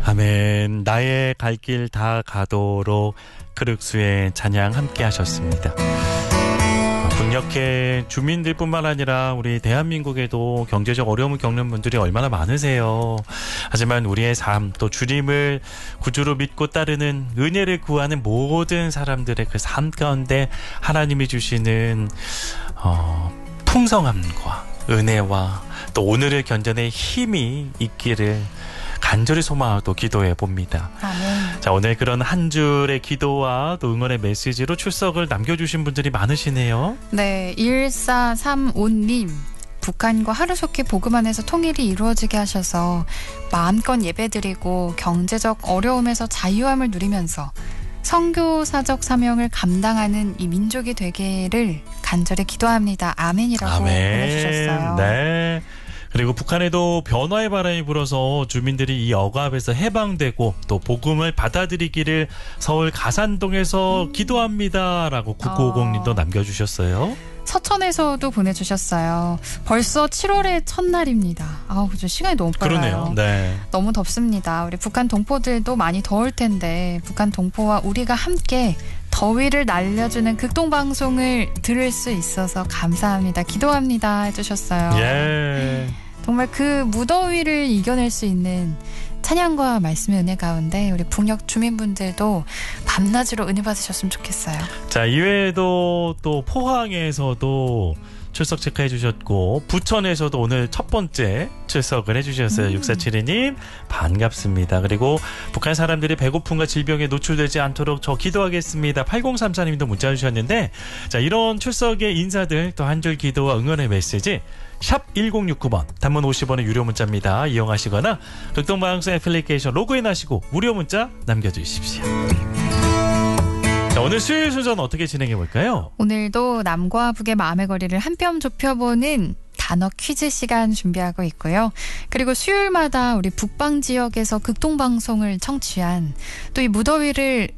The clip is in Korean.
아멘. 나의 갈 길 다 가도록 그륵수의 찬양 함께 하셨습니다. 북녘의 주민들뿐만 아니라 우리 대한민국에도 경제적 어려움을 겪는 분들이 얼마나 많으세요. 하지만 우리의 삶, 또 주님을 구주로 믿고 따르는 은혜를 구하는 모든 사람들의 그 삶 가운데 하나님이 주시는 풍성함과 은혜와 또 오늘을 견뎌낼 힘이 있기를 간절히 소망하고 기도해 봅니다. 아멘. 자, 오늘 그런 한 줄의 기도와 또 응원의 메시지로 출석을 남겨주신 분들이 많으시네요. 네, 1435님. 북한과 하루속히 보급 안에서 통일이 이루어지게 하셔서 마음껏 예배드리고 경제적 어려움에서 자유함을 누리면서 선교사적 사명을 감당하는 이 민족이 되기를 간절히 기도합니다. 아멘이라고 보내주셨어요. 네. 그리고 북한에도 변화의 바람이 불어서 주민들이 이 억압에서 해방되고 또 복음을 받아들이기를 서울 가산동에서 기도합니다라고 9950님도 남겨주셨어요. 서천에서도 보내주셨어요. 벌써 7월의 첫날입니다. 그죠. 시간이 너무 빨라요. 그러네요. 네. 너무 덥습니다. 우리 북한 동포들도 많이 더울 텐데 북한 동포와 우리가 함께 더위를 날려주는 극동방송을 들을 수 있어서 감사합니다. 기도합니다 해주셨어요. 예. 정말 그 무더위를 이겨낼 수 있는 찬양과 말씀의 은혜 가운데 우리 북녘 주민분들도 밤낮으로 은혜 받으셨으면 좋겠어요. 자, 이외에도 또 포항에서도 출석 체크해 주셨고 부천에서도 오늘 첫 번째 출석을 해주셨어요. 6472님 반갑습니다. 그리고 북한 사람들이 배고픔과 질병에 노출되지 않도록 저 기도하겠습니다. 8034님도 문자 주셨는데, 자, 이런 출석의 인사들 또 한 줄 기도와 응원의 메시지 샵 1069번 단문 50원의 유료 문자입니다. 이용하시거나 극동방송 애플리케이션 로그인하시고 무료 문자 남겨주십시오. 자, 오늘 수요일 수전 어떻게 진행해 볼까요? 오늘도 남과 북의 마음의 거리를 한 뼘 좁혀보는 단어 퀴즈 시간 준비하고 있고요. 그리고 수요일마다 우리 북방 지역에서 극동방송을 청취한 또 이 무더위를